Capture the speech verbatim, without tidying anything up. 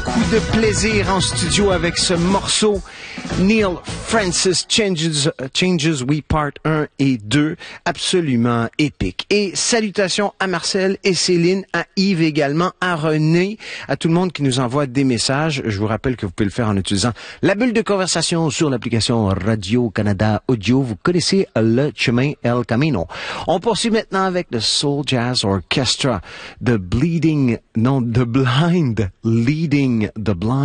beaucoup de plaisir en studio avec ce morceau. Neil Francis Changes, Changes We Part un et deux, absolument épique. Et salutations à Marcel et Céline, à Yves également, à René, à tout le monde qui nous envoie des messages. Je vous rappelle que vous pouvez le faire en utilisant la bulle de conversation sur l'application Radio-Canada Audio. Vous connaissez le chemin El Camino. On poursuit maintenant avec le Soul Jazz Orchestra, The Bleeding, non, The Blind Leading the Blind.